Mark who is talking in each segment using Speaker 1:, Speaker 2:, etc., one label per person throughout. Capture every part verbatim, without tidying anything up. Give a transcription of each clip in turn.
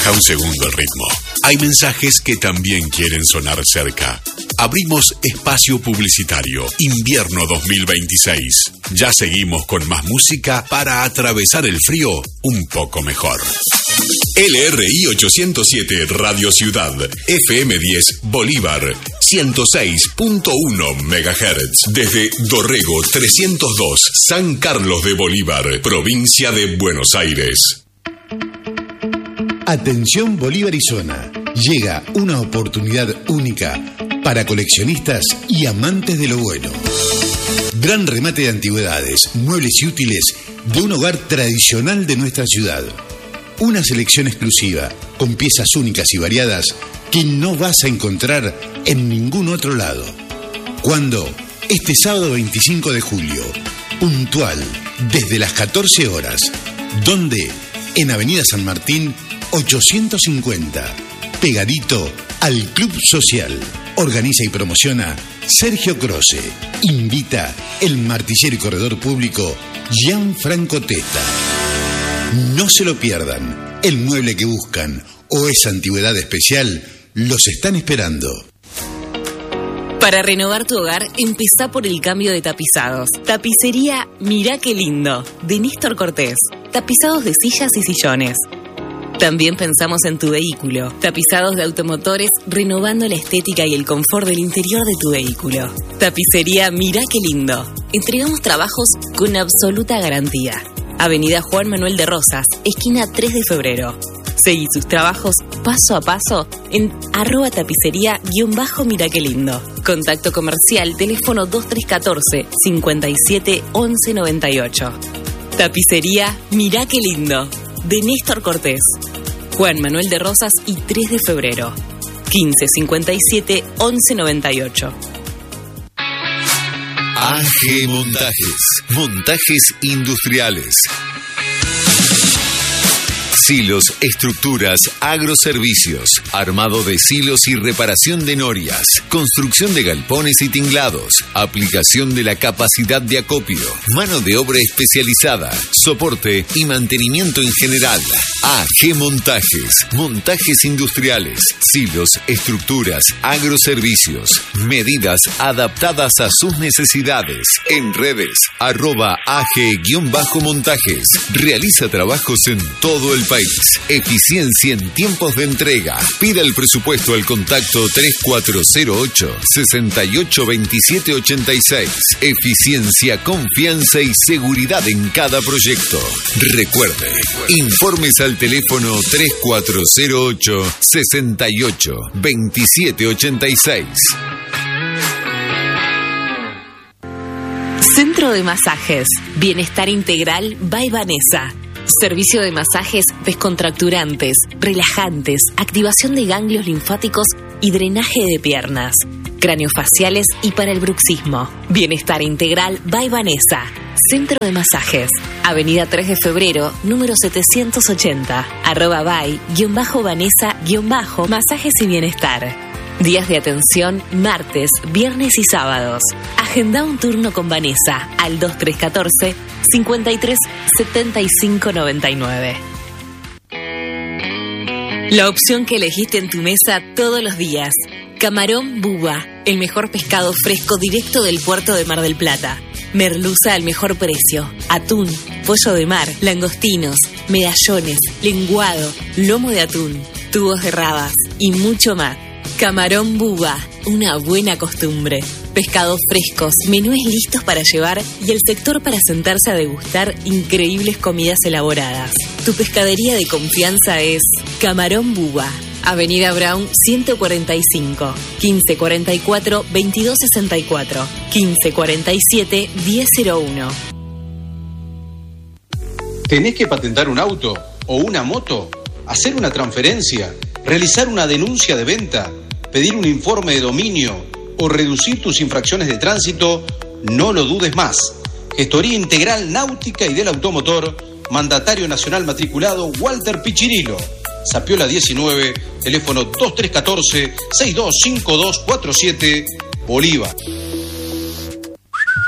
Speaker 1: Baja un segundo el ritmo. Hay mensajes que también quieren sonar cerca. Abrimos espacio publicitario. Invierno dos mil veintiséis. Ya seguimos con más música para atravesar el frío un poco mejor. L R I ochocientos siete Radio Ciudad, F M diez Bolívar, ciento seis punto uno megahertz. Desde Dorrego trescientos dos, San Carlos de Bolívar, provincia de Buenos Aires.
Speaker 2: Atención Bolívar y zona. Llega una oportunidad única para coleccionistas y amantes de lo bueno. Gran remate de antigüedades, muebles y útiles de un hogar tradicional de nuestra ciudad. Una selección exclusiva, con piezas únicas y variadas que no vas a encontrar en ningún otro lado. ¿Cuándo? Este sábado veinticinco de julio, puntual, desde las catorce horas. ¿Dónde? En Avenida San Martín, ochocientos cincuenta, pegadito al Club Social. Organiza y promociona Sergio Croce. Invita el martillero y corredor público Gianfranco Testa. No se lo pierdan. El mueble que buscan o esa antigüedad especial los están esperando.
Speaker 3: Para renovar tu hogar, empezá por el cambio de tapizados. Tapicería Mirá qué lindo, de Néstor Cortés. Tapizados de sillas y sillones. También pensamos en tu vehículo. Tapizados de automotores, renovando la estética y el confort del interior de tu vehículo. Tapicería Mirá qué lindo. Entregamos trabajos con absoluta garantía. Avenida Juan Manuel de Rosas, esquina tres de febrero. Seguí sus trabajos paso a paso en arroba tapicería guión bajo Mirá qué lindo. Contacto comercial, teléfono dos tres uno cuatro, cinco siete once noventa y ocho. Tapicería Mirá qué lindo, de Néstor Cortés. Juan Manuel de Rosas y tres de febrero. quince cincuenta y siete once noventa y ocho.
Speaker 4: A G Montajes. Montajes industriales. Silos, estructuras, agroservicios, armado de silos y reparación de norias, construcción de galpones y tinglados, aplicación de la capacidad de acopio, mano de obra especializada, soporte y mantenimiento en general. A G Montajes, montajes industriales, silos, estructuras, agroservicios, medidas adaptadas a sus necesidades. En redes, arroba A G-montajes. Realiza trabajos en todo el país. Eficiencia en tiempos de entrega. Pida el presupuesto al contacto tres cuatro cero ocho, seis ocho dos siete ocho seis. Eficiencia, confianza y seguridad en cada proyecto. Recuerde, informes al teléfono tres cuatro cero ocho, seis ocho dos siete ocho seis.
Speaker 3: Centro de Masajes Bienestar Integral by Vanessa. Servicio de masajes descontracturantes, relajantes, activación de ganglios linfáticos y drenaje de piernas, craniofaciales y para el bruxismo. Bienestar Integral by Vanessa. Centro de Masajes. Avenida tres de febrero, número setecientos ochenta. Arroba by, guión bajo Vanessa, guión bajo, masajes y bienestar. Días de atención, martes, viernes y sábados. Agenda un turno con Vanessa al dos tres uno cuatro, cinco tres siete cinco nueve nueve. La opción que elegiste en tu mesa todos los días. Camarón Buba, el mejor pescado fresco directo del puerto de Mar del Plata. Merluza al mejor precio. Atún, pollo de mar, langostinos, medallones, lenguado, lomo de atún, tubos de rabas y mucho más. Camarón Buba, una buena costumbre. Pescados frescos, menúes listos para llevar y el sector para sentarse a degustar increíbles comidas elaboradas. Tu pescadería de confianza es Camarón Buba. Avenida Brown ciento cuarenta y cinco, quince cuarenta y cuatro, veintidós sesenta y cuatro, quince cuarenta y siete, diez cero uno.
Speaker 5: ¿Tenés que patentar un auto o una moto? ¿Hacer una transferencia? ¿Realizar una denuncia de venta? ¿Pedir un informe de dominio? ¿O reducir tus infracciones de tránsito? No lo dudes más. Gestoría Integral Náutica y del Automotor, Mandatario Nacional Matriculado Walter Pichirilo. Zapiola diecinueve, teléfono dos tres uno cuatro, seis dos cinco dos cuatro siete, Bolívar.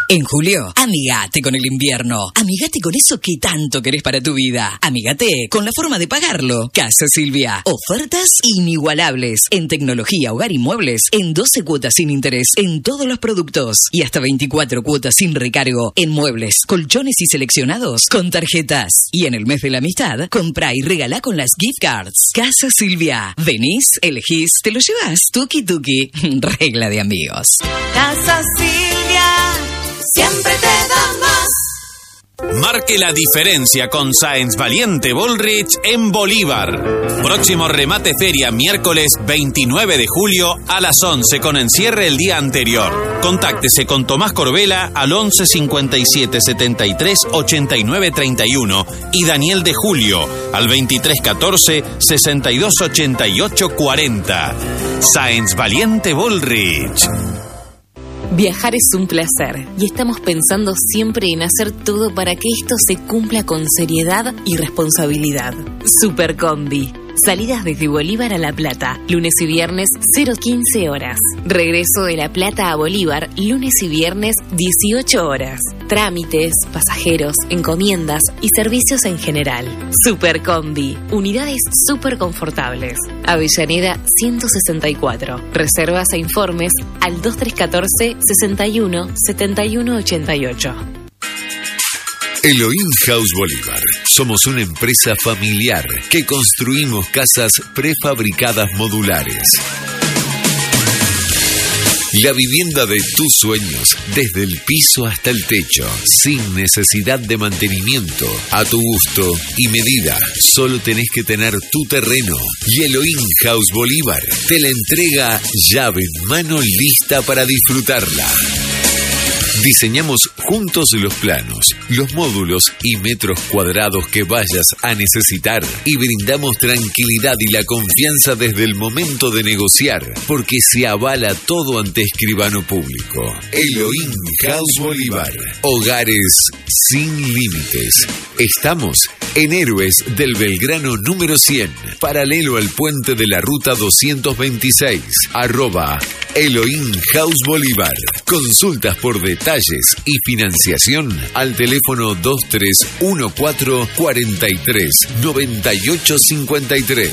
Speaker 6: En julio, amigate con el invierno. Amigate con eso que tanto querés para tu vida. Amigate con la forma de pagarlo. Casa Silvia. Ofertas inigualables en tecnología, hogar y muebles en doce cuotas sin interés en todos los productos y hasta veinticuatro cuotas sin recargo en muebles, colchones y seleccionados con tarjetas. Y en el mes de la amistad, comprá y regalá con las gift cards. Casa Silvia. Venís, elegís, te lo llevas. Tuki tuki. Regla de amigos.
Speaker 7: Casa Silvia. Siempre te da más.
Speaker 8: Marque la diferencia con Sáenz Valiente Bullrich en Bolívar. Próximo remate feria miércoles veintinueve de julio a las once con encierre el día anterior. Contáctese con Tomás Corbela al once cincuenta y siete setenta y tres ochenta y nueve treinta y uno y Daniel de Julio al veintitrés catorce sesenta y dos ochenta y ocho cuarenta. Sáenz Valiente Bullrich.
Speaker 3: Viajar es un placer y estamos pensando siempre en hacer todo para que esto se cumpla con seriedad y responsabilidad. Supercombi. Salidas desde Bolívar a La Plata, lunes y viernes cero quince horas. Regreso de La Plata a Bolívar, lunes y viernes dieciocho horas. Trámites, pasajeros, encomiendas y servicios en general. Supercombi. Unidades súper confortables. Avellaneda ciento sesenta y cuatro. Reservas e informes al dos tres uno cuatro sesenta y uno setenta y uno ochenta y ocho.
Speaker 4: Elohim House Bolívar. Somos una empresa familiar que construimos casas prefabricadas modulares. La vivienda de tus sueños, desde el piso hasta el techo, sin necesidad de mantenimiento, a tu gusto y medida. Solo tenés que tener tu terreno. Y Elohim House Bolívar te la entrega llave en mano lista para disfrutarla. Diseñamos juntos los planos, los módulos y metros cuadrados que vayas a necesitar y brindamos tranquilidad y la confianza desde el momento de negociar, porque se avala todo ante escribano público. Elohim House Bolívar. Hogares sin límites. Estamos en Héroes del Belgrano número cien, paralelo al puente de la ruta doscientos veintiséis, arroba Elohim House Bolívar. Consultas por detalles y financiación al teléfono dos tres uno cuatro cuatro tres nueve ocho cinco tres.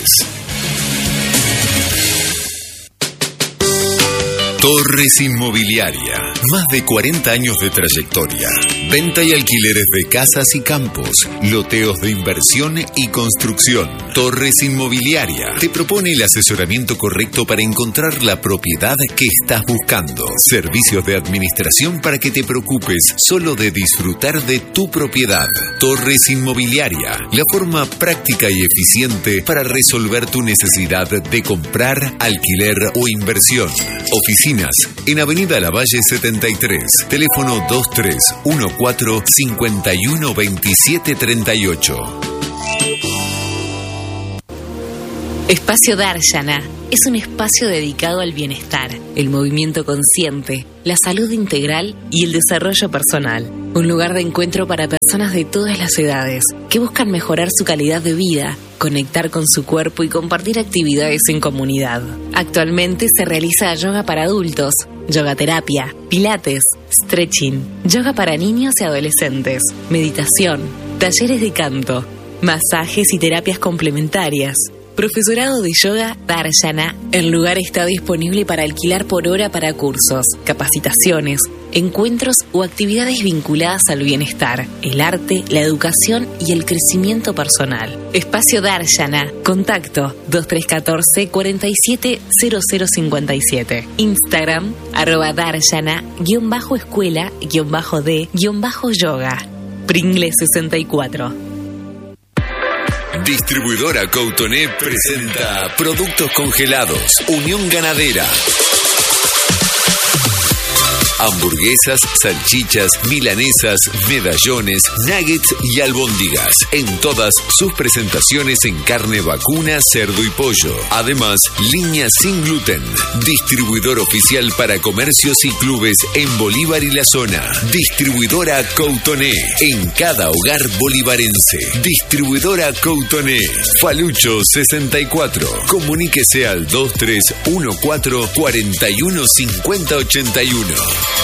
Speaker 4: Torres Inmobiliaria. Más de cuarenta años de trayectoria. Venta y alquileres de casas y campos. Loteos de inversión y construcción. Torres Inmobiliaria te propone el asesoramiento correcto para encontrar la propiedad que estás buscando. Servicios de administración para que te preocupes solo de disfrutar de tu propiedad. Torres Inmobiliaria. La forma práctica y eficiente para resolver tu necesidad de comprar, alquiler o inversión. Oficina en Avenida Lavalle setenta y tres, teléfono dos tres uno cuatro cinco uno dos siete tres ocho.
Speaker 3: Espacio Darshana es un espacio dedicado al bienestar, el movimiento consciente, la salud integral y el desarrollo personal. Un lugar de encuentro para personas de todas las edades que buscan mejorar su calidad de vida, conectar con su cuerpo y compartir actividades en comunidad. Actualmente se realiza yoga para adultos, yoga terapia, pilates, stretching, yoga para niños y adolescentes, meditación, talleres de canto, masajes y terapias complementarias. Profesorado de yoga Darshana. El lugar está disponible para alquilar por hora para cursos, capacitaciones, encuentros o actividades vinculadas al bienestar, el arte, la educación y el crecimiento personal. Espacio Darshana. Contacto dos tres uno cuatro cuatro siete cero cero cinco siete. Instagram arroba Darshana guión bajo escuela guión bajo de guión bajo yoga. Pringle sesenta y cuatro.
Speaker 4: Distribuidora Coutoné presenta Productos Congelados Unión Ganadera. Hamburguesas, salchichas, milanesas, medallones, nuggets y albóndigas. En todas sus presentaciones en carne vacuna, cerdo y pollo. Además, línea sin gluten. Distribuidor oficial para comercios y clubes en Bolívar y la zona. Distribuidora Coutoné. En cada hogar bolivarense. Distribuidora Coutoné. Falucho sesenta y cuatro. Comuníquese al dos tres uno cuatro cuatro uno cinco cero ocho uno.